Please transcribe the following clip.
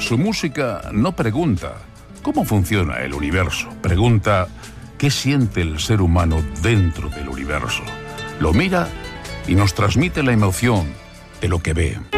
Su música no pregunta cómo funciona el universo, pregunta qué siente el ser humano dentro del universo. Lo mira y nos transmite la emoción de lo que ve.